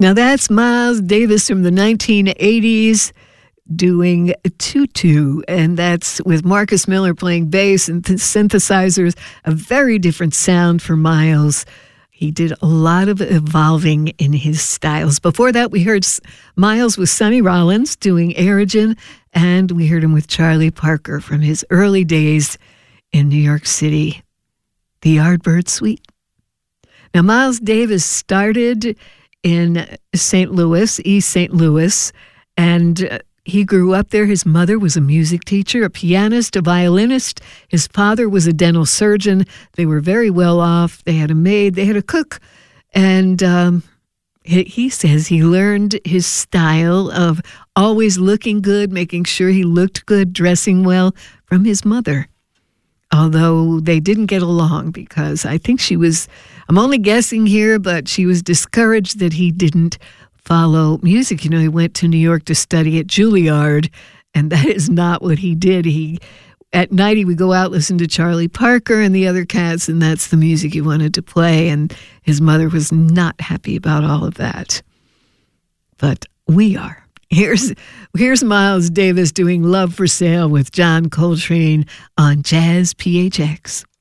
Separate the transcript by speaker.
Speaker 1: Now that's Miles Davis from the 1980s doing Tutu, and that's with Marcus Miller playing bass and synthesizers, a very different sound for Miles. He did a lot of evolving in his styles. Before that, we heard Miles with Sonny Rollins doing Aerogen, and we heard him with Charlie Parker from his early days in New York City, the Yardbird Suite. Now, Miles Davis started in St. Louis, East St. Louis, and he grew up there. His mother was a music teacher, a pianist, a violinist. His father was a dental surgeon. They were very well off. They had a maid. They had a cook. And he says he learned his style of always looking good, making sure he looked good, dressing well from his mother. Although they didn't get along because I think she was, I'm only guessing here, but she was discouraged that he didn't follow music. You know, he went to New York to study at Juilliard, and that is not what he did. At night, he would go out, listen to Charlie Parker and the other cats, and that's the music he wanted to play, and his mother was not happy about all of that. But we are. Here's Miles Davis doing Love for Sale with John Coltrane on Jazz PHX.